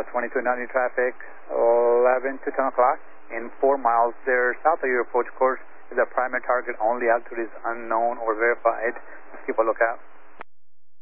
2290 traffic, 11 to 10 o'clock. In 4 miles there, south of your approach course is a primary target. Only altitude is unknown or verified. Just keep a lookout.